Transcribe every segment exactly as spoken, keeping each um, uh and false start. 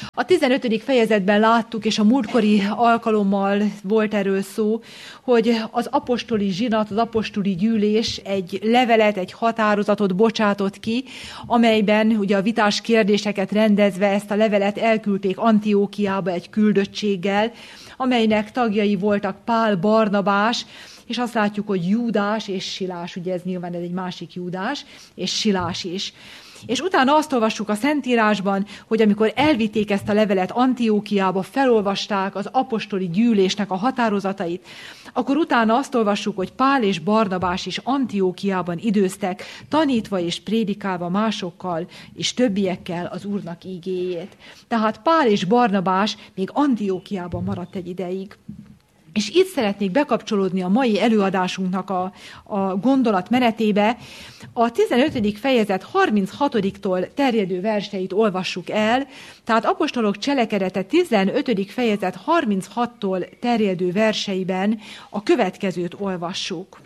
A tizenötödik fejezetben láttuk, és a múltkori alkalommal volt erről szó, hogy az apostoli zsinat, az apostoli gyűlés egy levelet, egy határozatot bocsátott ki, amelyben ugye a vitás kérdéseket rendezve ezt a levelet elküldték Antiókiába egy küldöttséggel, amelynek tagjai voltak Pál, Barnabás, és azt látjuk, hogy Júdás és Silás, ugye ez nyilván ez egy másik Júdás, és Silás is. És utána azt olvassuk a Szentírásban, hogy amikor elvitték ezt a levelet Antiókiába, felolvasták az apostoli gyűlésnek a határozatait, akkor utána azt olvassuk, hogy Pál és Barnabás is Antiókiában időztek, tanítva és prédikálva másokkal és többiekkel az Úrnak ígéjét. Tehát Pál és Barnabás még Antiókiában maradt egy ideig. És itt szeretnék bekapcsolódni a mai előadásunknak a, a gondolat menetébe. A tizenötödik fejezet harminchatodiktól terjedő verseit olvassuk el, tehát apostolok cselekedete tizenötödik fejezet harminchattól terjedő verseiben a következőt olvassuk.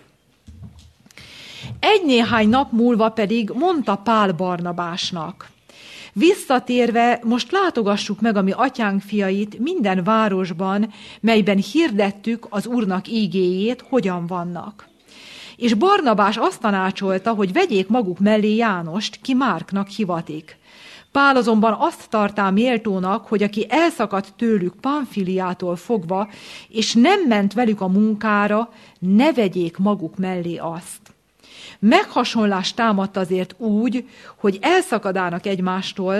Egy néhány nap múlva pedig mondta Pál Barnabásnak: visszatérve, most látogassuk meg a mi atyánk fiait minden városban, melyben hirdettük az Úrnak ígéjét, hogyan vannak. És Barnabás azt tanácsolta, hogy vegyék maguk mellé Jánost, ki Márknak hivatik. Pál azonban azt tartá méltónak, hogy aki elszakadt tőlük Pamfiliától fogva, és nem ment velük a munkára, ne vegyék maguk mellé azt. Meghasonlást támadt azért úgy, hogy elszakadának egymástól,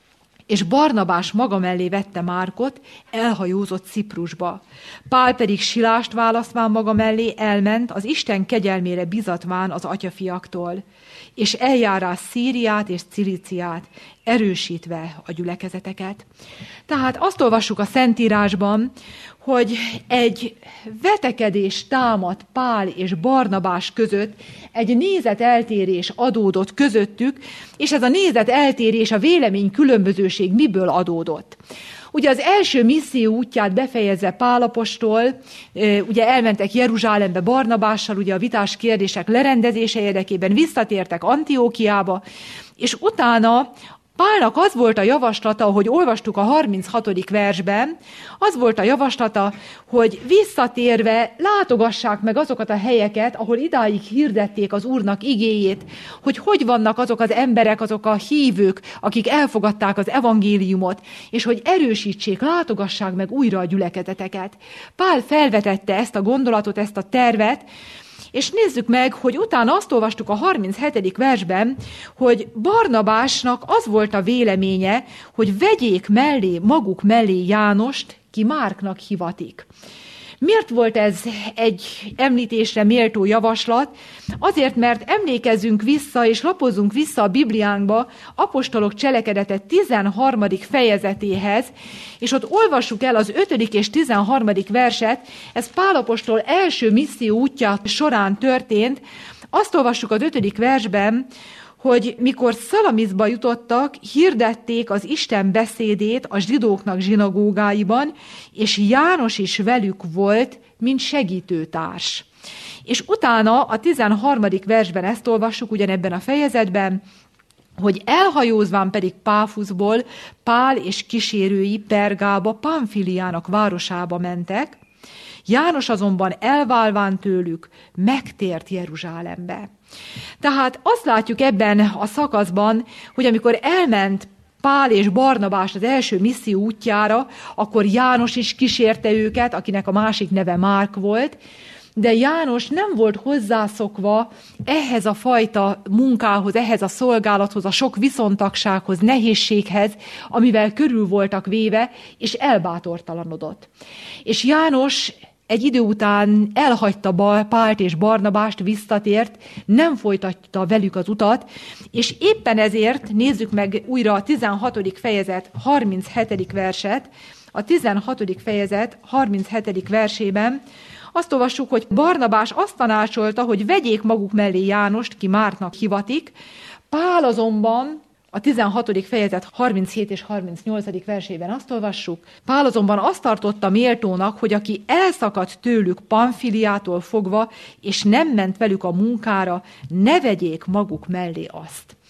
és Barnabás maga mellé vette Márkot, elhajózott Ciprusba. Pál pedig Silást választván maga mellé elment, az Isten kegyelmére bizatván az atyafiaktól, és eljárás Szíriát és Cilíciát, erősítve a gyülekezeteket. Tehát azt olvassuk a Szentírásban, hogy egy vetekedés támadt Pál és Barnabás között, egy nézeteltérés adódott közöttük, és ez a nézeteltérés, a vélemény különbözőség miből adódott. Ugye az első misszió útját befejezve Pál apostol, ugye elmentek Jeruzsálembe Barnabással, ugye a vitás kérdések lerendezése érdekében visszatértek Antiókiába, és utána Pálnak az volt a javaslata, ahogy olvastuk a harminchatodik versben, az volt a javaslata, hogy visszatérve látogassák meg azokat a helyeket, ahol idáig hirdették az Úrnak igéjét, hogy hogy vannak azok az emberek, azok a hívők, akik elfogadták az evangéliumot, és hogy erősítsék, látogassák meg újra a gyülekezeteket. Pál felvetette ezt a gondolatot, ezt a tervet, és nézzük meg, hogy utána azt olvastuk a harminchetedik versben, hogy Barnabásnak az volt a véleménye, hogy vegyék mellé, maguk mellé Jánost, ki Márknak hivatik. Miért volt ez egy említésre méltó javaslat? Azért, mert emlékezzünk vissza és lapozzunk vissza a Bibliánkba apostolok cselekedete tizenharmadik fejezetéhez, és ott olvassuk el az ötödik és tizenharmadik verset, ez Pál apostol első misszió útja során történt. Azt olvassuk az ötödik versben, hogy mikor Szalamiszba jutottak, hirdették az Isten beszédét a zsidóknak zsinagógáiban, és János is velük volt, mint segítőtárs. És utána a tizenharmadik versben ezt olvassuk ugyanebben a fejezetben, hogy elhajózván pedig Páfuszból Pál és kísérői Pergába, Pamfiliának városába mentek, János azonban elválván tőlük megtért Jeruzsálembe. Tehát azt látjuk ebben a szakaszban, hogy amikor elment Pál és Barnabás az első misszió útjára, akkor János is kísérte őket, akinek a másik neve Márk volt, de János nem volt hozzászokva ehhez a fajta munkához, ehhez a szolgálathoz, a sok viszontagsághoz, nehézséghez, amivel körül voltak véve, és elbátortalanodott. És János egy idő után elhagyta Pált és Barnabást, visszatért, nem folytatta velük az utat, és éppen ezért nézzük meg újra a tizenhatodik fejezet harminchetedik verset, a tizenhatodik fejezet harminchetedik versében azt olvassuk, hogy Barnabás azt tanácsolta, hogy vegyék maguk mellé Jánost, ki Márknak hivatik, Pál azonban a tizenhatodik fejezet harminchét és harmincnyolcadik versében azt olvassuk, Pál azonban azt tartotta méltónak, hogy aki elszakadt tőlük Pamfiliától fogva, és nem ment velük a munkára, ne vegyék maguk mellé azt.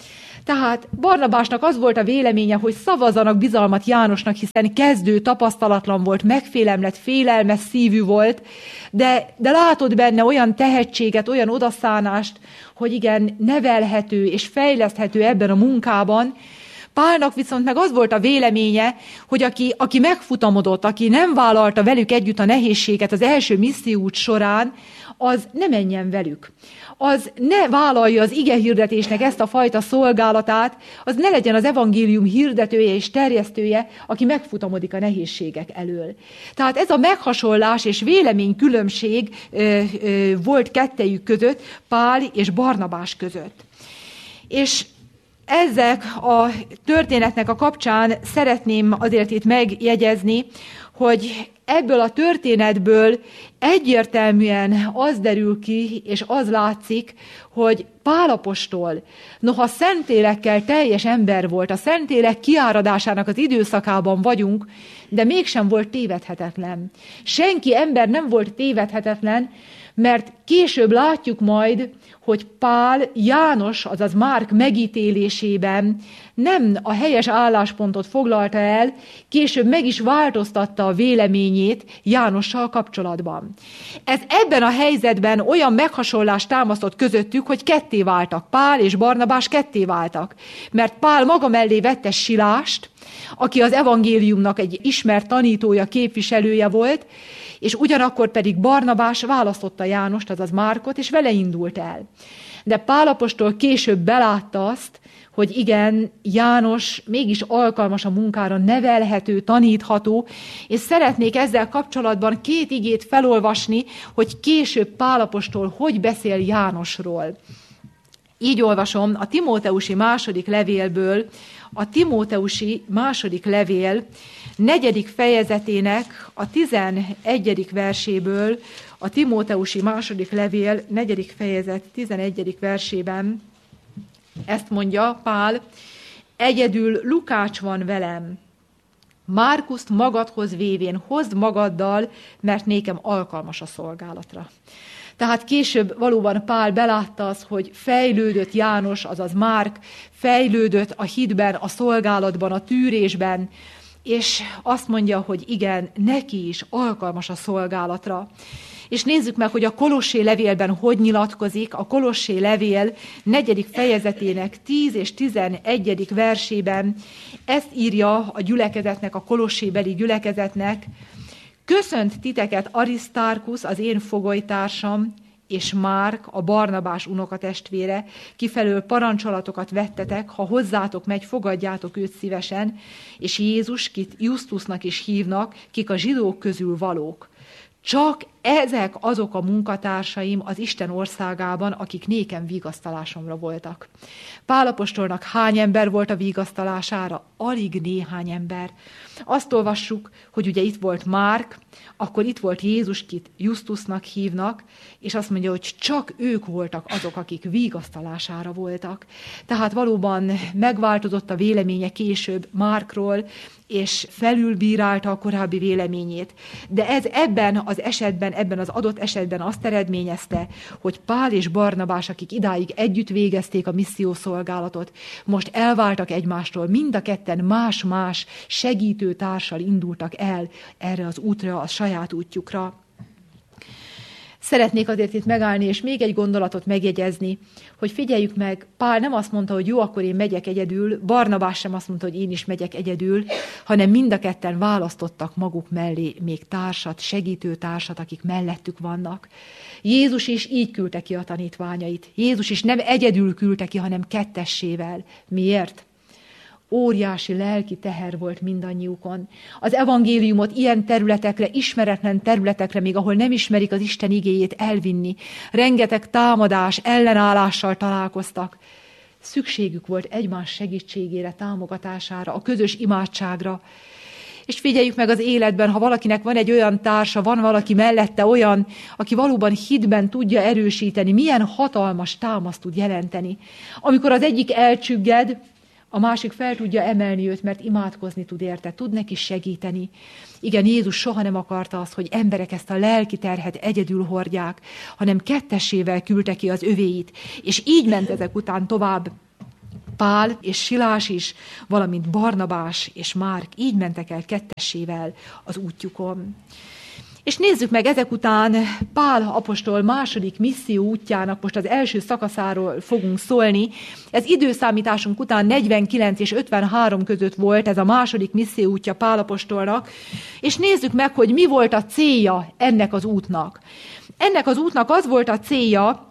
Tehát Barnabásnak az volt a véleménye, hogy szavazzanak bizalmat Jánosnak, hiszen kezdő, tapasztalatlan volt, megfélemlett, félelmes szívű volt, de, de látott benne olyan tehetséget, olyan odaszánást, hogy igen, nevelhető és fejleszthető ebben a munkában. Pálnak viszont meg az volt a véleménye, hogy aki, aki megfutamodott, aki nem vállalta velük együtt a nehézséget az első missziút során, az ne menjen velük. Az ne vállalja az igehirdetésnek ezt a fajta szolgálatát, az ne legyen az evangélium hirdetője és terjesztője, aki megfutamodik a nehézségek elől. Tehát ez a meghasonlás és véleménykülönbség ö, ö, volt kettejük között, Pál és Barnabás között. És ezek a történetnek a kapcsán szeretném azért itt megjegyezni, hogy ebből a történetből egyértelműen az derül ki, és az látszik, hogy Pál apostol, noha Szentlélekkel teljes ember volt, a Szentlélek kiáradásának az időszakában vagyunk, de mégsem volt tévedhetetlen. Senki ember nem volt tévedhetetlen, mert később látjuk majd, hogy Pál János, azaz Márk megítélésében nem a helyes álláspontot foglalta el, később meg is változtatta a véleményét Jánossal kapcsolatban. Ez ebben a helyzetben olyan meghasonlást támasztott közöttük, hogy ketté váltak. Pál és Barnabás ketté váltak. Mert Pál maga mellé vette Silást, aki az evangéliumnak egy ismert tanítója, képviselője volt, és ugyanakkor pedig Barnabás választotta Jánost, azaz Márkot, és vele indult el. De Pál apostol később belátta azt, hogy igen, János mégis alkalmas a munkára, nevelhető, tanítható, és szeretnék ezzel kapcsolatban két igét felolvasni, hogy később Pál apostol hogy beszél Jánosról. Így olvasom a Timóteusi második levélből, a Timóteusi második levél negyedik fejezetének a tizenegyedik verséből, a Timóteusi második levél negyedik fejezet tizenegyedik versében ezt mondja Pál: egyedül Lukács van velem, Márkuszt magadhoz vévén hozd magaddal, mert nékem alkalmas a szolgálatra. Tehát később valóban Pál belátta az, hogy fejlődött János, azaz Márk, fejlődött a hitben, a szolgálatban, a tűrésben, és azt mondja, hogy igen, neki is alkalmas a szolgálatra. És nézzük meg, hogy a Kolossé levélben hogy nyilatkozik. A Kolossé levél negyedik fejezetének tíz és tizenegyedik versében ezt írja a gyülekezetnek, a kolossébeli gyülekezetnek: köszönt titeket Arisztárkusz, az én fogolytársam, és Márk, a Barnabás unokatestvére, kifelől parancsolatokat vettetek, ha hozzátok megy, fogadjátok őt szívesen, és Jézus, kit Justusnak is hívnak, kik a zsidók közül valók. Csak ezek azok a munkatársaim az Isten országában, akik nékem vigasztalásomra voltak. Pál apostolnak hány ember volt a vigasztalására? Alig néhány ember. Azt olvassuk, hogy ugye itt volt Márk, akkor itt volt Jézus, kit Justusnak hívnak, és azt mondja, hogy csak ők voltak azok, akik vigasztalására voltak. Tehát valóban megváltozott a véleménye később Márkról, és felülbírálta a korábbi véleményét. De ez ebben az esetben, ebben az adott esetben azt eredményezte, hogy Pál és Barnabás, akik idáig együtt végezték a missziószolgálatot, most elváltak egymástól, mind a ketten más-más segítő társal indultak el erre az útra, a saját útjukra. Szeretnék azért itt megállni, és még egy gondolatot megjegyezni, hogy figyeljük meg, Pál nem azt mondta, hogy jó, akkor én megyek egyedül, Barnabás sem azt mondta, hogy én is megyek egyedül, hanem mind a ketten választottak maguk mellé még társat, segítő társat, akik mellettük vannak. Jézus is így küldte ki a tanítványait. Jézus is nem egyedül küldte ki, hanem kettessével. Miért? Óriási lelki teher volt mindannyiukon. Az evangéliumot ilyen területekre, ismeretlen területekre, még ahol nem ismerik az Isten igéjét, elvinni. Rengeteg támadás, ellenállással találkoztak. Szükségük volt egymás segítségére, támogatására, a közös imádságra. És figyeljük meg az életben, ha valakinek van egy olyan társa, van valaki mellette olyan, aki valóban hitben tudja erősíteni, milyen hatalmas támaszt tud jelenteni. Amikor az egyik elcsügged, a másik fel tudja emelni őt, mert imádkozni tud érte, tud neki segíteni. Igen, Jézus soha nem akarta azt, hogy emberek ezt a lelki terhet egyedül hordják, hanem kettessével küldte ki az övéit, és így ment ezek után tovább Pál és Silás is, valamint Barnabás és Márk így mentek el kettessével az útjukon. És nézzük meg ezek után Pál apostol második misszió útjának, most az első szakaszáról fogunk szólni. Ez időszámításunk után negyvenkilenc és ötvenhárom között volt ez a második misszió útja Pál apostolnak, és nézzük meg, hogy mi volt a célja ennek az útnak. Ennek az útnak az volt a célja,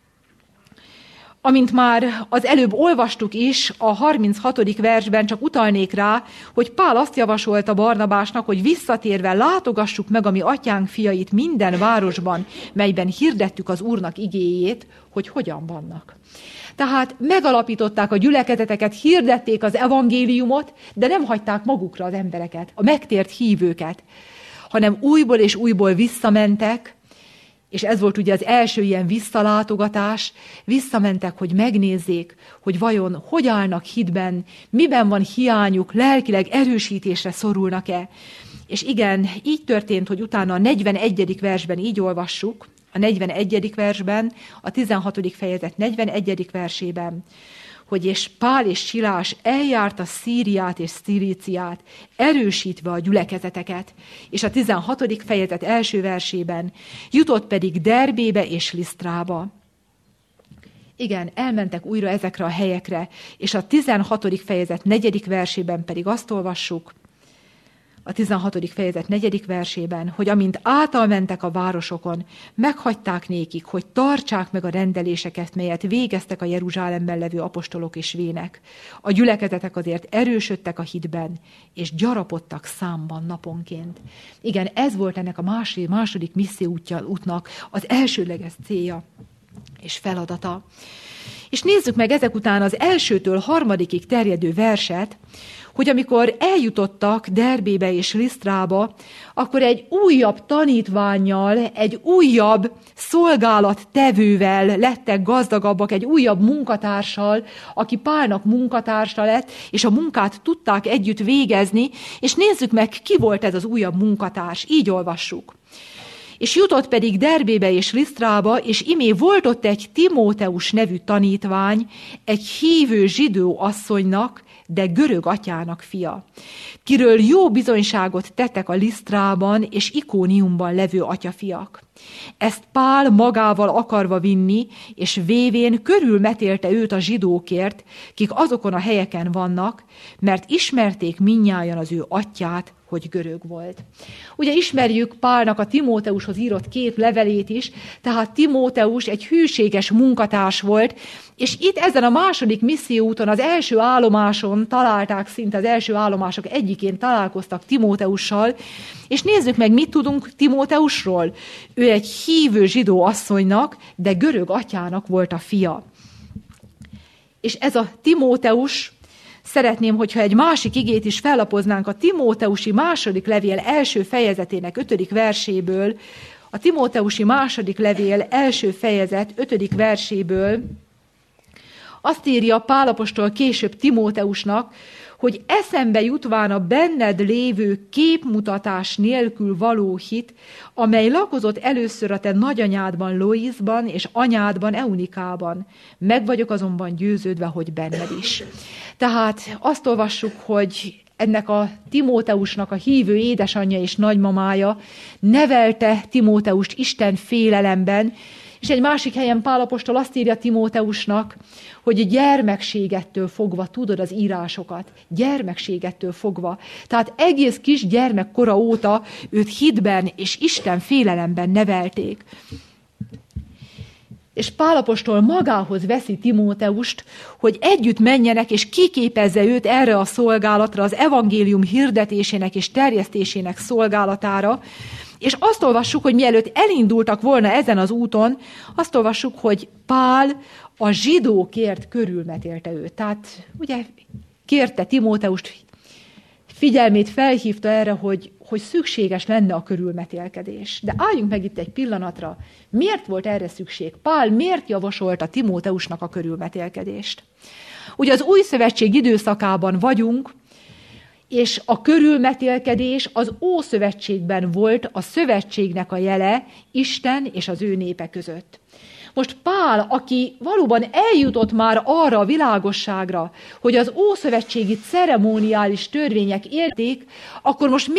amint már az előbb olvastuk is, a harminchatodik versben csak utalnék rá, hogy Pál azt javasolta Barnabásnak, hogy visszatérve látogassuk meg a mi atyánk fiait minden városban, melyben hirdettük az Úrnak igéjét, hogy hogyan vannak. Tehát megalapították a gyülekezeteket, hirdették az evangéliumot, de nem hagyták magukra az embereket, a megtért hívőket, hanem újból és újból visszamentek, és ez volt ugye az első ilyen visszalátogatás, visszamentek, hogy megnézzék, hogy vajon hogy állnak hitben, miben van hiányuk, lelkileg erősítésre szorulnak-e. És igen, így történt, hogy utána a negyvenegyedik versben így olvassuk, a negyvenegyedik versben, a tizenhatodik fejezet negyvenegyedik versében, hogy és Pál és Silás eljárta Szíriát és Szilíciát, erősítve a gyülekezeteket, és a tizenhatodik fejezet első versében jutott pedig Derbébe és Lisztrába. Igen, elmentek újra ezekre a helyekre, és a tizenhatodik fejezet negyedik versében pedig azt olvassuk, a tizenhatodik fejezet negyedik versében, hogy amint átalmentek a városokon, meghagyták nékik, hogy tartsák meg a rendeléseket, melyet végeztek a Jeruzsálemben levő apostolok és vének. A gyülekezetek azért erősödtek a hitben, és gyarapodtak számban naponként. Igen, ez volt ennek a második, második misszió útnak az elsődleges célja és feladata. És nézzük meg ezek után az elsőtől harmadikig terjedő verset, hogy amikor eljutottak Derbébe és Lisztrába, akkor egy újabb tanítvánnyal, egy újabb szolgálattevővel lettek gazdagabbak, egy újabb munkatársal, aki Pálnak munkatársa lett, és a munkát tudták együtt végezni, és nézzük meg, ki volt ez az újabb munkatárs. Így olvassuk. És jutott pedig Derbébe és Lisztrába, és imé volt ott egy Timóteus nevű tanítvány, egy hívő zsidó asszonynak, de görög atyának fia, kiről jó bizonyságot tettek a Lisztrában és Ikóniumban levő atyafiak. Ezt Pál magával akarva vinni, és vévén körülmetélte őt a zsidókért, kik azokon a helyeken vannak, mert ismerték mindnyájan az ő atyát, hogy görög volt. Ugye ismerjük Pálnak a Timóteushoz írott két levelét is, tehát Timóteus egy hűséges munkatárs volt, és itt ezen a második misszióúton, az első állomáson találták, szinte az első állomások egyikén találkoztak Timóteussal, és nézzük meg, mit tudunk Timóteusról. Ő egy hívő zsidó asszonynak, de görög atyának volt a fia. És ez a Timóteus, szeretném, hogyha egy másik igét is fellapoznánk a Timóteusi második levél első fejezetének ötödik verséből, a Timóteusi második levél első fejezet ötödik verséből, azt írja Pál apostol később Timóteusnak, hogy eszembe jutván a benned lévő képmutatás nélkül való hit, amely lakozott először a te nagyanyádban Loiszban és anyádban Eunikában. Meg vagyok azonban győződve, hogy benned is. Tehát azt olvassuk, hogy ennek a Timóteusnak a hívő édesanyja és nagymamája nevelte Timóteust Isten félelemben, és egy másik helyen Pál apostol azt írja Timóteusnak, hogy gyermekségettől fogva tudod az írásokat. Gyermekségettől fogva. Tehát egész kis gyermekkora óta őt hitben és Isten félelemben nevelték. És Pál apostol magához veszi Timóteust, hogy együtt menjenek és kiképezze őt erre a szolgálatra, az evangélium hirdetésének és terjesztésének szolgálatára, és azt olvassuk, hogy mielőtt elindultak volna ezen az úton, azt olvassuk, hogy Pál a zsidókért körülmetélte őt. Tehát ugye kérte Timóteust, figyelmét felhívta erre, hogy, hogy szükséges lenne a körülmetélkedés. De álljunk meg itt egy pillanatra. Miért volt erre szükség? Pál miért javasolta Timóteusnak a körülmetélkedést? Ugye az új szövetség időszakában vagyunk, és a körülmetélkedés az Ószövetségben volt a szövetségnek a jele Isten és az ő népe között. most Pál, aki valóban eljutott már arra a világosságra, hogy az ószövetségi ceremoniális törvények érték, akkor most